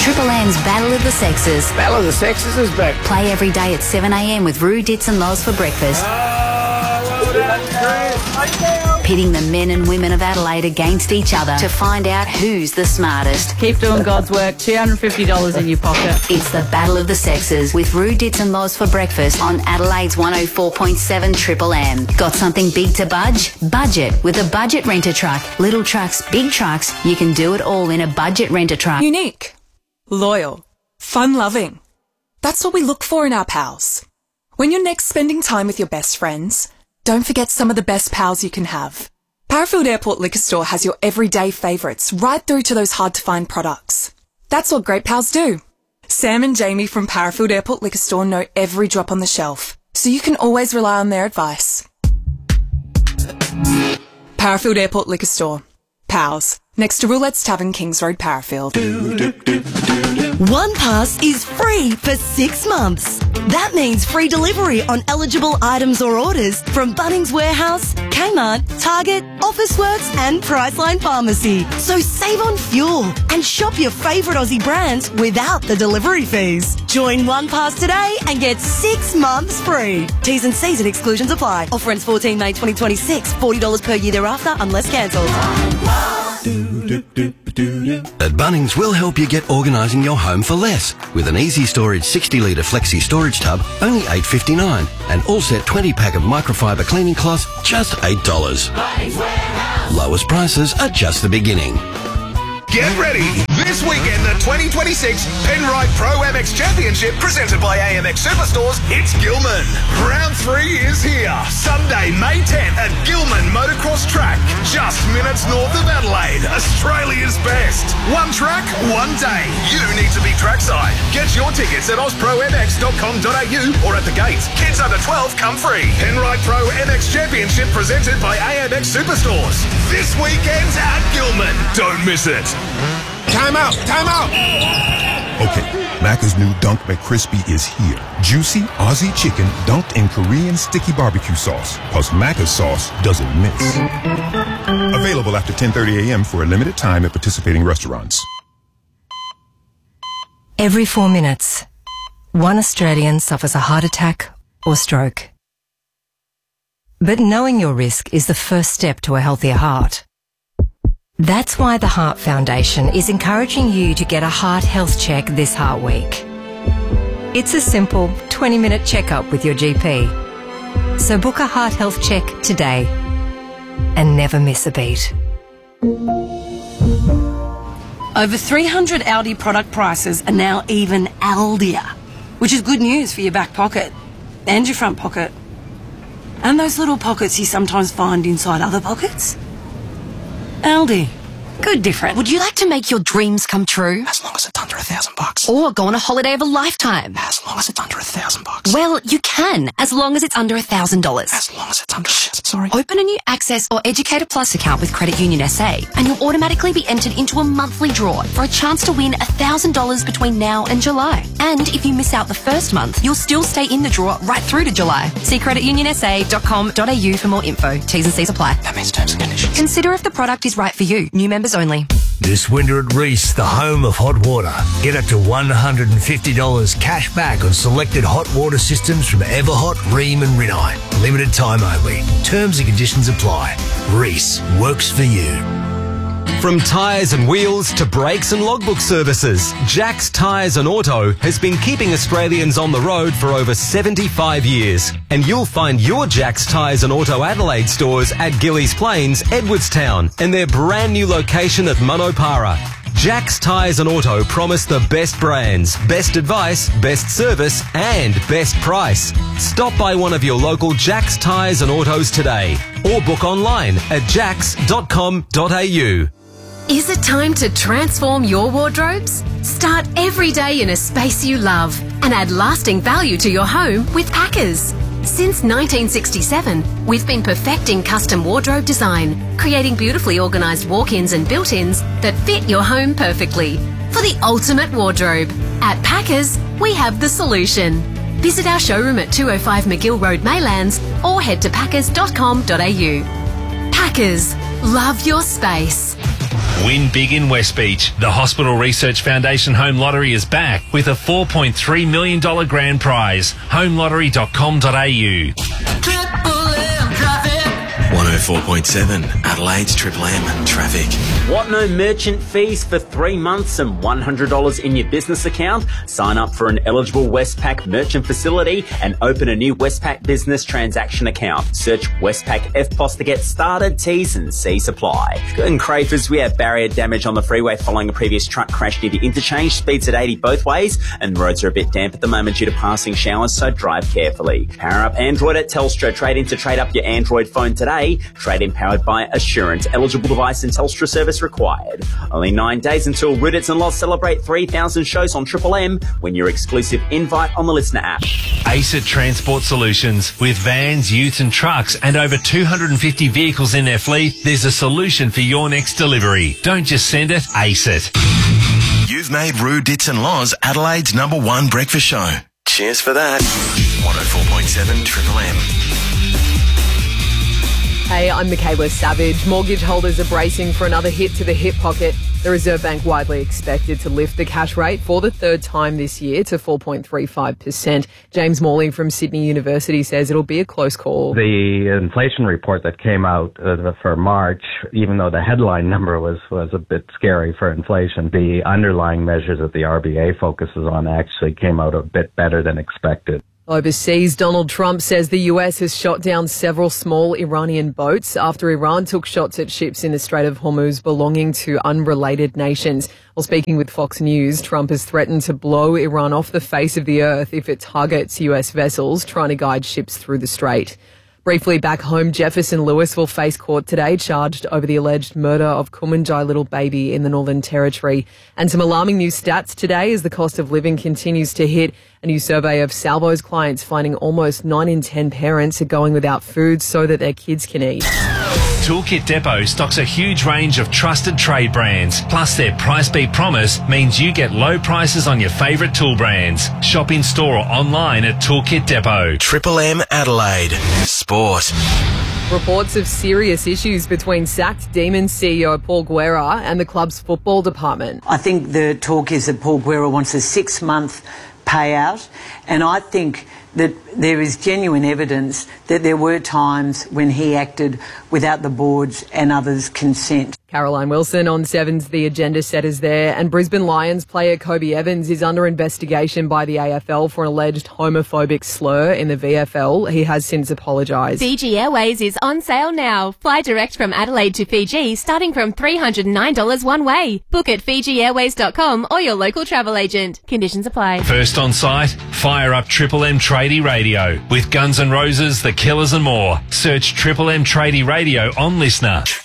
Triple M's Battle of the Sexes. Battle of the Sexes is back. Play every day at 7 a.m. with Roo, Dits and Loz for breakfast. Pitting the men and women of Adelaide against each other to find out who's the smartest. Keep doing God's work. $250 in your pocket. It's the Battle of the Sexes with Roo, Dits and Loz for breakfast on Adelaide's 104.7 Triple M. Got something big to budge? Budget with a budget renter truck. Little trucks, big trucks. You can do it all in a budget renter truck. Unique, loyal, fun-loving. That's what we look for in our pals. When you're next spending time with your best friends, don't forget some of the best pals you can have. Parafield Airport Liquor Store has your everyday favourites right through to those hard-to-find products. That's what great pals do. Sam and Jamie from Parafield Airport Liquor Store know every drop on the shelf, so you can always rely on their advice. Parafield Airport Liquor Store. Pals. Next to Roulette's Tavern, Kings Road, Parafield. OnePass is free for 6 months. That means free delivery on eligible items or orders from Bunnings Warehouse, Kmart, Target, Officeworks and Priceline Pharmacy. So save on fuel and shop your favourite Aussie brands without the delivery fees. Join OnePass today and get 6 months free. T's and C's and exclusions apply. Offer ends 14 May 2026. $40 per year thereafter unless cancelled. At Bunnings, we'll help you get organising your home for less. With an easy storage 60-litre flexi storage tub, only $8.59. And all set 20-pack of microfiber cleaning cloths, just $8. Lowest prices are just the beginning. Get ready! This weekend, the 2026 Penrite Pro MX Championship presented by AMX Superstores, it's Gilman. Round 3 is here. Sunday, May 10th at Gilman Motocross Track, just minutes north of Adelaide, Australia's best. One track, one day. You need to be trackside. Get your tickets at ozpromx.com.au or at the gates. Kids under 12 come free. Penrite Pro MX Championship presented by AMX Superstores. This weekend's at Gilman. Don't miss it. Time out! Time out! Okay, Macca's new Dunk McCrispy is here. Juicy Aussie chicken dunked in Korean sticky barbecue sauce. Plus Macca's sauce doesn't miss. Available after 10:30 a.m. for a limited time at participating restaurants. Every 4 minutes, one Australian suffers a heart attack or stroke. But knowing your risk is the first step to a healthier heart. That's why the Heart Foundation is encouraging you to get a heart health check this Heart Week. It's a simple 20-minute checkup with your GP. So book a heart health check today and never miss a beat. Over 300 Aldi product prices are now even Aldier, which is good news for your back pocket and your front pocket. And those little pockets you sometimes find inside other pockets. Aldi. Good different. Would you like to make your dreams come true? As long as it's under $1,000. Or go on a holiday of a lifetime? As long as it's under $1,000. Well, you can, as long as it's under $1,000. As long as it's under... Sorry. Open a new Access or Educator Plus account with Credit Union SA, and you'll automatically be entered into a monthly draw for a chance to win $1,000 between now and July. And if you miss out the first month, you'll still stay in the draw right through to July. See creditunionsa.com.au for more info. T's and C's apply. That means terms and conditions. Consider if the product is right for you. New members only. This winter at Reese, the home of hot water. Get up to $150 cash back on selected hot water systems from Everhot, Rheem and Rinnai. Limited time only. Terms and conditions apply. Reese works for you. From tyres and wheels to brakes and logbook services, Jack's Tyres and Auto has been keeping Australians on the road for over 75 years. And you'll find your Jack's Tyres and Auto Adelaide stores at Gillies Plains, Edwardstown, and their brand new location at Monopara. Jack's Tyres and Auto promise the best brands, best advice, best service and best price. Stop by one of your local Jack's Tyres and Autos today or book online at jacks.com.au. Is it time to transform your wardrobes? Start every day in a space you love and add lasting value to your home with Packers. Since 1967, we've been perfecting custom wardrobe design, creating beautifully organised walk-ins and built-ins that fit your home perfectly. For the ultimate wardrobe, at Packers, we have the solution. Visit our showroom at 205 McGill Road, Maylands, or head to packers.com.au. Packers, love your space. Win big in West Beach. The Hospital Research Foundation Home Lottery is back with a $4.3 million grand prize. homelottery.com.au. 104.7 Adelaide's Triple M traffic. Want no merchant fees for 3 months and $100 in your business account? Sign up for an eligible Westpac merchant facility and open a new Westpac business transaction account. Search Westpac FPOS to get started. T's and C's apply. In Crafers, we have barrier damage on the freeway following a previous truck crash near the interchange. Speeds at 80 both ways, and roads are a bit damp at the moment due to passing showers, so drive carefully. Power up Android at Telstra. Trade in to trade up your Android phone today. Trade-in powered by Assurance. Eligible device and Telstra service required. Only 9 days until Rudits and Loss celebrate 3,000 shows on Triple M. Win your exclusive invite on the Listener app. ACET Transport Solutions. With vans, utes and trucks and over 250 vehicles in their fleet, there's a solution for your next delivery. Don't just send it, ACET. You've made Rudits and Loz Adelaide's #1 breakfast show. Cheers for that. 104.7 Triple M. Hey, I'm Michaela Savage. Mortgage holders are bracing for another hit to the hip pocket. The Reserve Bank widely expected to lift the cash rate for the third time this year to 4.35%. James Morley from Sydney University says it'll be a close call. The inflation report that came out for March, even though the headline number was a bit scary for inflation, the underlying measures that the RBA focuses on actually came out a bit better than expected. Overseas, Donald Trump says the US has shot down several small Iranian boats after Iran took shots at ships in the Strait of Hormuz belonging to unrelated nations. While speaking with Fox News, Trump has threatened to blow Iran off the face of the earth if it targets US vessels trying to guide ships through the strait. Briefly back home, Jefferson Lewis will face court today, charged over the alleged murder of Kumanjai little baby in the Northern Territory. And some alarming new stats today as the cost of living continues to hit. A new survey of Salvo's clients finding almost 9 in 10 parents are going without food so that their kids can eat. Toolkit Depot stocks a huge range of trusted trade brands. Plus, their Price Beat promise means you get low prices on your favourite tool brands. Shop in store or online at Toolkit Depot. Triple M Adelaide. Sport. Reports of serious issues between sacked Demons CEO Paul Guerra and the club's football department. I think the talk is that Paul Guerra wants a 6-month payout, and I think that there is genuine evidence that there were times when he acted without the board's and others' consent. Caroline Wilson on Sevens, the agenda setters there. And Brisbane Lions player Kobe Evans is under investigation by the AFL for an alleged homophobic slur in the VFL. He has since apologised. Fiji Airways is on sale now. Fly direct from Adelaide to Fiji starting from $309 one way. Book at FijiAirways.com or your local travel agent. Conditions apply. First on site, fire up Triple M Tradie Radio with Guns N' Roses, The Killers and more. Search Triple M Tradie Radio on Listener.